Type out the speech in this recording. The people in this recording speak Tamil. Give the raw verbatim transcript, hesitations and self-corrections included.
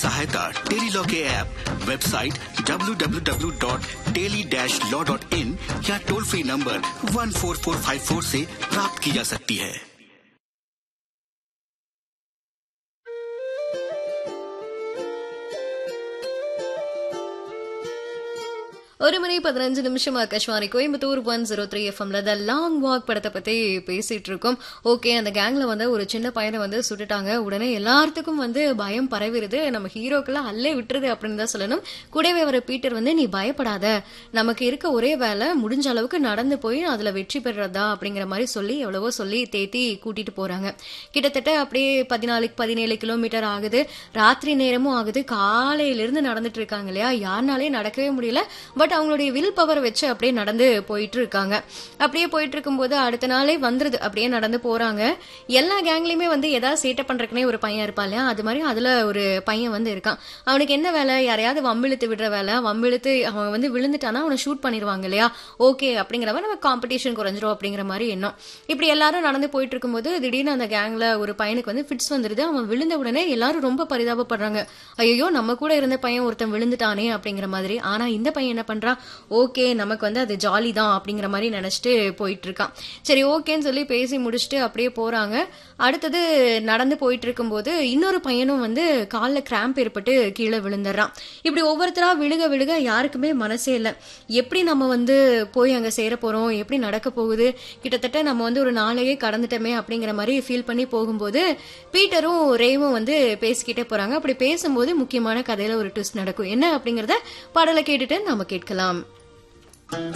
सहायता टेली लॉ के app, website W W W dot tele dash law dot in या toll free number one four four five four से प्राप्त की जा सकती है। ஒரு மணி பதினஞ்சு நிமிஷம் Akashvani Coimbatore one zero three எஃப்எம்ல த லாங் வாக் படத்தை பத்தி பேசிட்டு இருக்கோம். ஓகே, அந்த கேங்ல வந்து ஒரு சின்ன பையனை வந்து சுட்டுட்டாங்க. உடனே எல்லாத்துக்கும் வந்து பயம் பரவிடுது. நம்ம ஹீரோக்கெல்லாம் அல்லே விட்டுருது அப்படின்னு தான் சொல்லணும். கூடவே வர பீட்டர் வந்து நீ பயப்படாத, நமக்கு இருக்க ஒரே வேலை முடிஞ்ச அளவுக்கு நடந்து போய் அதுல வெற்றி பெறதா அப்படிங்கிற மாதிரி சொல்லி எவ்வளவோ சொல்லி தேத்தி கூட்டிட்டு போறாங்க. கிட்டத்தட்ட அப்படியே பதினாலு பதினேழு கிலோமீட்டர் ஆகுது. ராத்திரி நேரமும் ஆகுது. காலையிலிருந்து நடந்துட்டு இருக்காங்க இல்லையா, யாருனாலே நடக்கவே முடியல. பட் அவங்களுடைய வில் பவர் வச்சு அப்படியே நடந்து போயிட்டு இருக்காங்க. அப்படியே போயிட்டு இருக்கும்போது அடுத்த நாளே வந்துருது. அப்படியே நடந்து போறாங்க. எல்லா கேங்லயுமே வந்து ஏதாவது சேட்டை பண்றதுக்குனே ஒரு பையன் இருப்பான் இல்லையா, அது மாதிரி அதுல ஒரு பையன் வந்து இருக்கான். அவனுக்கு என்ன வேலை, யாரையாவது வம்பிழுத்து விடுற வேலை. வம்பிழுத்து அவன் வந்து விழுந்துட்டானா அவனை ஷூட் பண்ணிடுவாங்க இல்லையா. ஓகே அப்படிங்கிறவன் நம்ம காம்படிஷன் குறைஞ்சிரும் அப்படிங்கிற மாதிரி எண்ணம். இப்படி எல்லாரும் நடந்து போயிட்டு இருக்கும்போது திடீர்னு அந்த கேங்ல ஒரு பையனுக்கு வந்து ஃபிட்ஸ் வந்துருது. அவன் விழுந்த உடனே எல்லாரும் ரொம்ப பரிதாபப்படுறாங்க. ஐயோ, நம்ம கூட இருந்த பையன் ஒருத்தன் விழுந்துட்டானே அப்படிங்கிற மாதிரி. ஆனா இந்த பையன் என்ன பண்றான், ஓகே நமக்கு வந்து அது ஜாலி தான் அப்படிங்கிற மாதிரி நினைச்சிட்டு போயிட்டு இருக்கான். சரி ஓகேன்னு சொல்லி பேசி முடிச்சுட்டு அப்படியே போறாங்க. அடுத்தது நடந்து போயிட்டு இருக்கும்போது இன்னொரு பையனும் வந்து கால்ல கிராம்ப் ஏற்பட்டு கீழே விழுந்துடுறான். இப்படி ஒவ்வொருத்தரா விழுக விழுக யாருக்குமே மனசே இல்லை. எப்படி நம்ம வந்து போய் அங்க சேர போறோம், எப்படி நடக்க போகுது, கிட்டத்தட்ட நம்ம வந்து ஒரு நாளையே கடந்துட்டோமே அப்படிங்கிற மாதிரி ஃபீல் பண்ணி போகும்போது பீட்டரும் ரேவும் வந்து பேசிக்கிட்டே போறாங்க. அப்படி பேசும்போது முக்கியமான கதையில ஒரு ட்விஸ்ட் நடக்கும். என்ன அப்படிங்கறத பாடலை கேட்டுட்டு நாம கேட்கலாம்.